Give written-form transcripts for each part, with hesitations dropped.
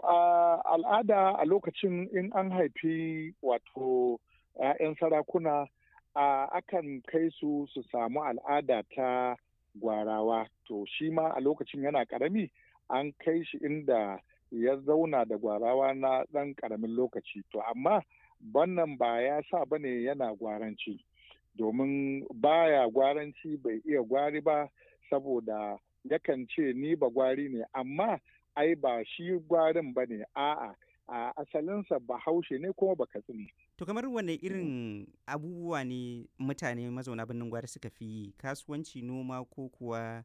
al'ada a lokacin in an haifi wato 'ya'yan sarakuna akan kai su samu al'ada ta gwarawa. To shi ma a lokacin yana ƙarami an kai shi inda ya zauna da gwarawa na ɗan ƙaramin lokaci. To amma wannan ba ya sa ba ne yana gwaranci, domin baya gwaranci, bai iya gwari ba, saboda yakan ce ni ba gwari ne, amma ai ba shi gwarin ba ne, a'a a asalinsa bahaushe ne kuma bakatsine. To kamar wane irin abubuwa ne mutane mazauna birnin gwari suka fi yi, kasuwanci, noma ko kuwa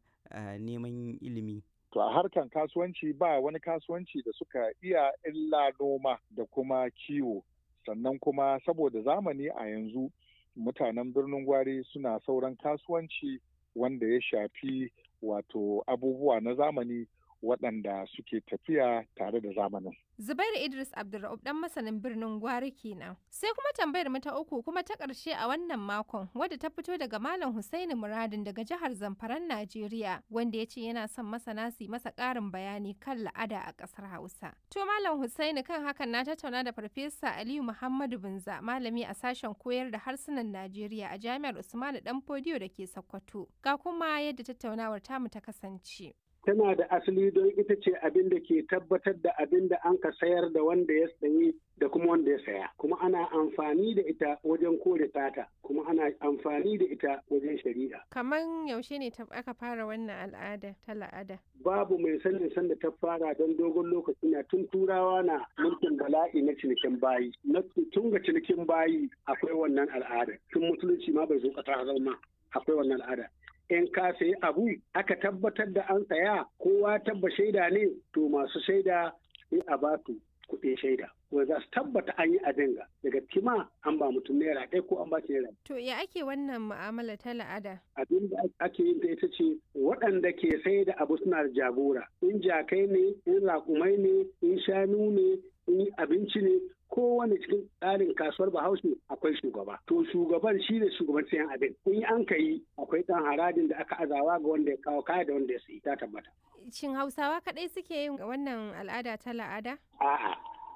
neman ilimi? To a harkan kasuwanci ba wani kasuwanci da suka iya illa noma da kuma kiwo. Sannan kuma saboda zamani a yanzu mutanen birnin gwari suna sauran kasuwanci wanda ya shafi wato abubuwa na zamani waɗanda suke tafiya tare da zamanin. Zubairu Idris Abdulra'ub dan masanin birnin Gwari kenan. Sai kuma tambayar mu ta uku kuma ta ƙarshe a wannan makon, wadda ta fito daga Malam Husaini Muradin daga jihar Zamfaran Najeriya, wanda ya ce yana son masana su masa ƙarin bayani kan la'ada a ƙasar Hausa. To Malam Husaini, kan hakan na tattauna da Farfesa Aliyu Muhammadu Binza, malami a sashen koyar da harsunan Najeriya a Jami'ar Usmanu Danfodiyo da ke Sokoto. Ga kuma yadda tattaunawar tamu ta kasance. Tana da asali don ita ce abin da ke tabbatar da abin da an ka sayar da wanda ya sayi da kuma wanda ya saya. Kuma ana amfani da ita wajen kore sata, kuma ana amfani da ita wajen shari'a. Kaman yaushe ne aka fara wannan al'ada ta la'ada? Babu mai sanin sanda ta fara don dogon lokaci na tun turawa na mulkin bala'i na cinikin bayi. Tun ga cinikin bayi akwai wannan al'ada. Tun musulunci ma bai zo ƙasa zama akwai wannan al'ada. In ka sayi abu aka tabbatar da an saya, kowa tabba shaida ne, to masu shaida sai a ba su kuɗin shaida wanda za su tabbata an yi abin ga daga kima an ba mutum naira ɗaya ko an ba shi naira. To ya ake wannan mu'amala ta la'ada? Abin da ake yin ta ita ce waɗanda ke sai da abu suna da jagora, in jakai ne, in raƙumai ne, in shanu ne, in abinci ne, kowane cikin tsarin kasuwar Bahaushe akwai shugaba. To shugaban shi ne shugaban sayan abin. In an ka yi akwai ɗan harajin da aka azawa ga wanda ya kawo kaya da wanda ya sayi, ta tabbata. Shin Hausawa kaɗai suke yin wannan al'ada ta la'ada? A'a.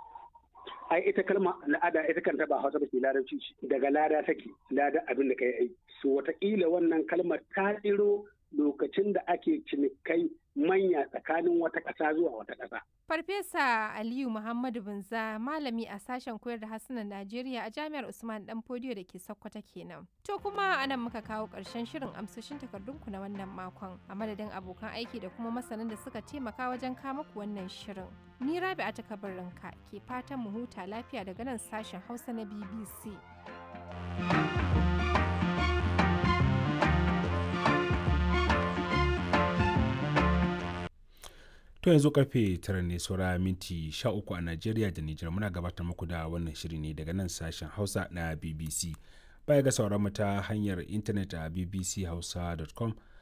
Ai ita kalma la'ada ita kanta ba Hausa ba ce, Larabci ce. Daga lada take, lada abin da ka yi. So wataƙila wannan kalmar ta tsiro lokacin da ake cinikai manya tsakanin wata ƙasa zuwa wata ƙasa. Farfesa Aliyu Muhammadu Binza, malami a sashen koyar da harsunan Najeriya a Jami'ar Usman Danfodiyo da ke Sokoto kenan. To kuma anan muka kawo ƙarshen shirin amsoshin takardunku na wannan makon, a madadin abokan aiki da kuma masanan da suka taimaka wajen kama ku wannan shirin. Ni Rabi'atu Kabirrinka ke fatan mu huta lafiya daga nan sashen Hausa na BBC. To yanzu karfe 9 ne saura minti 13 a Najeriya da Nijar, muna gabatar muku da wannan shiri ne daga nan sashen Hausa na BBC. Baya ga sauran mu ta hanyar intanet a bbchausa.com